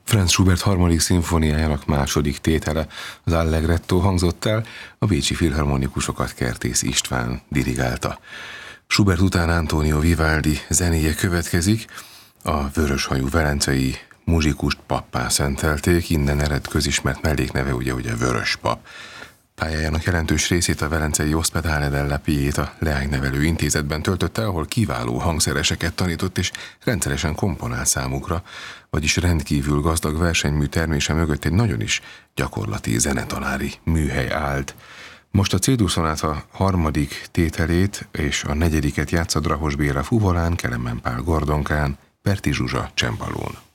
Franz Schubert harmadik szimfóniájának második tétele, az Allegretto hangzott el, a bécsi filharmonikusokat Kertész István dirigálta. Schubert után Antonio Vivaldi zenéje következik, a vöröshajú velencei muzsikust pappá szentelték, innen ered közismert mellékneve ugye a Vörös pap. Pályájának jelentős részét a velencei Ospedale della Pieta leánynevelő intézetben töltötte, ahol kiváló hangszereseket tanított és rendszeresen komponált számukra, vagyis rendkívül gazdag versenymű termése mögött egy nagyon is gyakorlati zenetanári műhely állt. Most a C-dur szonáta harmadik tételét és a negyediket játsza Drahos Béla fuvolán, Kelemen Pál gordonkán, Perti Zsuzsa csembalón.